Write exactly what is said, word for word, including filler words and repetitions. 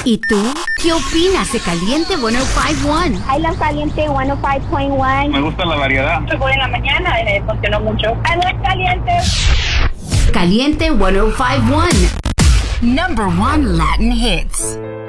¿Y tú? ¿Qué opinas de Caliente ciento cinco punto uno? I love Caliente ciento cinco point one. Me gusta la variedad. Se pone en la mañana, eh, funcionó mucho. I like Caliente. Caliente ciento cinco punto uno. Number one Latin hits.